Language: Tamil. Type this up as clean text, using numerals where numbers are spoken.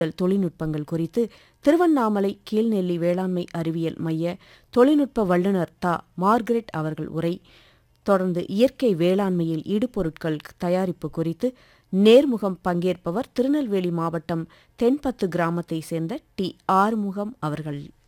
தொழில்நுட்பங்கள் குறித்து திருவண்ணாமலை கீழ்நெல்லி வேளாண்மை அறிவியல் மைய தொழில்நுட்ப வல்லுநர் மார்கரெட் அவர்கள் உரை. தொடர்ந்து இயற்கை வேளாண்மையில் இடுபொருட்கள் தயாரிப்பு குறித்து நேர்முகம். பங்கேற்பவர் திருநெல்வேலி மாவட்டம் தென்பத்து கிராமத்தை சேர்ந்த ஆறுமுகம் அவர்கள்.